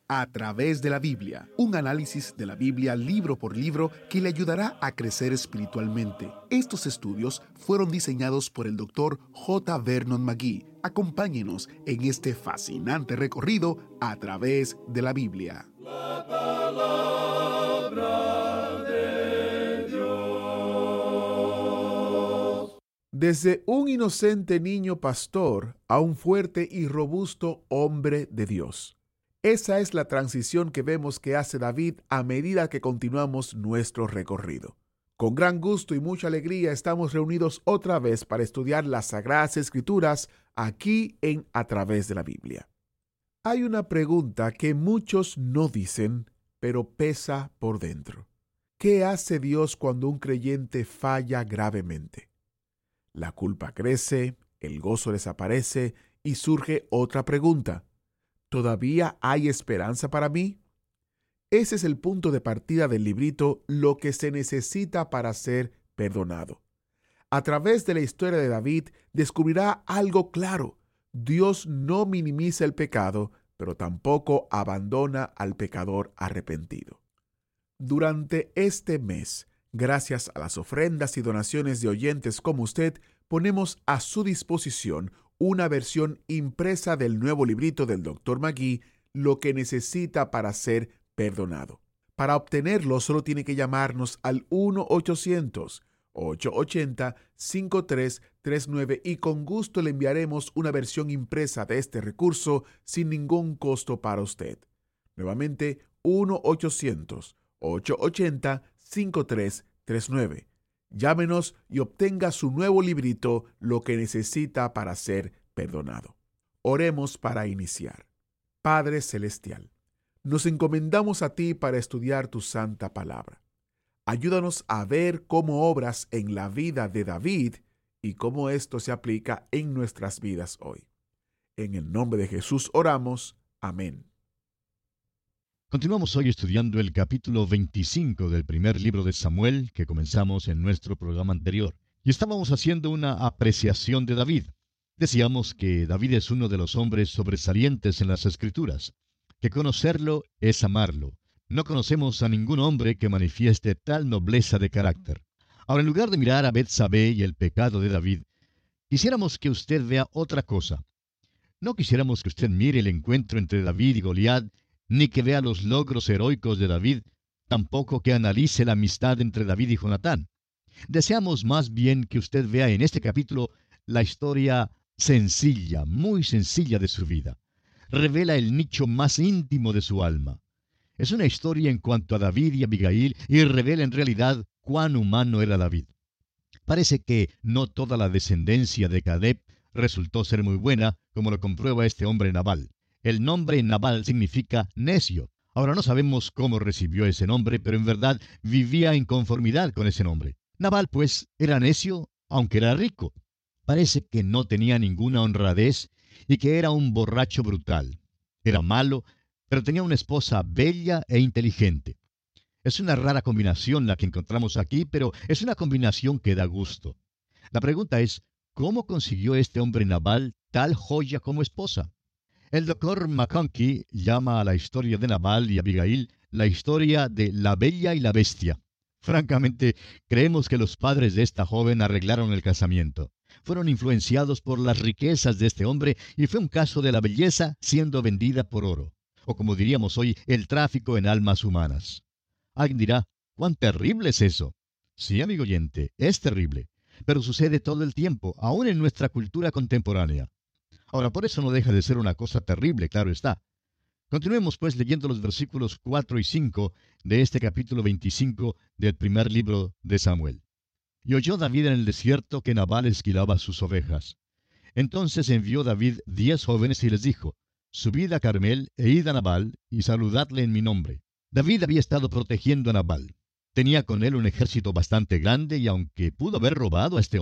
A través de la Biblia, un análisis de la Biblia libro por libro que le ayudará a crecer espiritualmente. Estos estudios fueron diseñados por el Dr. J. Vernon McGee. Acompáñenos en este fascinante recorrido a través de la Biblia. La palabra de Dios. Desde un inocente niño pastor a un fuerte y robusto hombre de Dios. Esa es la transición que vemos que hace David a medida que continuamos nuestro recorrido. Con gran gusto y mucha alegría estamos reunidos otra vez para estudiar las Sagradas Escrituras aquí en A Través de la Biblia. Hay una pregunta que muchos no dicen, pero pesa por dentro. ¿Qué hace Dios cuando un creyente falla gravemente? La culpa crece, el gozo desaparece y surge otra pregunta. ¿Todavía hay esperanza para mí? Ese es el punto de partida del librito Lo que se necesita para ser perdonado. A través de la historia de David descubrirá algo claro. Dios no minimiza el pecado, pero tampoco abandona al pecador arrepentido. Durante este mes, gracias a las ofrendas y donaciones de oyentes como usted, ponemos a su disposición una versión impresa del nuevo librito del Dr. McGee, Lo que necesita para ser perdonado. Para obtenerlo, solo tiene que llamarnos al 1-800-880-5339 y con gusto le enviaremos una versión impresa de este recurso sin ningún costo para usted. Nuevamente, 1-800-880-5339. Llámenos y obtenga su nuevo librito, Lo que necesita para ser perdonado. Oremos para iniciar. Padre Celestial, nos encomendamos a ti para estudiar tu santa palabra. Ayúdanos a ver cómo obras en la vida de David y cómo esto se aplica en nuestras vidas hoy. En el nombre de Jesús oramos. Amén. Continuamos hoy estudiando el capítulo 25 del primer libro de Samuel que comenzamos en nuestro programa anterior. Y estábamos haciendo una apreciación de David. Decíamos que David es uno de los hombres sobresalientes en las Escrituras, que conocerlo es amarlo. No conocemos a ningún hombre que manifieste tal nobleza de carácter. Ahora, en lugar de mirar a Betsabé y el pecado de David, quisiéramos que usted vea otra cosa. No quisiéramos que usted mire el encuentro entre David y Goliat, ni que vea los logros heroicos de David, tampoco que analice la amistad entre David y Jonatán. Deseamos más bien que usted vea en este capítulo la historia sencilla, muy sencilla de su vida. Revela el nicho más íntimo de su alma. Es una historia en cuanto a David y Abigail y revela en realidad cuán humano era David. Parece que no toda la descendencia de Caleb resultó ser muy buena, como lo comprueba este hombre Nabal. El nombre Nabal significa necio. Ahora no sabemos cómo recibió ese nombre, pero en verdad vivía en conformidad con ese nombre. Nabal, pues, era necio, aunque era rico. Parece que no tenía ninguna honradez y que era un borracho brutal. Era malo, pero tenía una esposa bella e inteligente. Es una rara combinación la que encontramos aquí, pero es una combinación que da gusto. La pregunta es, ¿cómo consiguió este hombre Nabal tal joya como esposa? El Dr. McConkie llama a la historia de Nabal y Abigail la historia de la bella y la bestia. Francamente, creemos que los padres de esta joven arreglaron el casamiento. Fueron influenciados por las riquezas de este hombre y fue un caso de la belleza siendo vendida por oro. O como diríamos hoy, el tráfico en almas humanas. Alguien dirá, ¿cuán terrible es eso? Sí, amigo oyente, es terrible. Pero sucede todo el tiempo, aún en nuestra cultura contemporánea. Ahora, por eso no deja de ser una cosa terrible, claro está. Continuemos pues leyendo los versículos 4 y 5 de este capítulo 25 del primer libro de Samuel. Y oyó David en el desierto que Nabal esquilaba sus ovejas. Entonces envió David 10 jóvenes y les dijo, subid a Carmel e id a Nabal y saludadle en mi nombre. David había estado protegiendo a Nabal. Tenía con él un ejército bastante grande y aunque pudo haber robado a este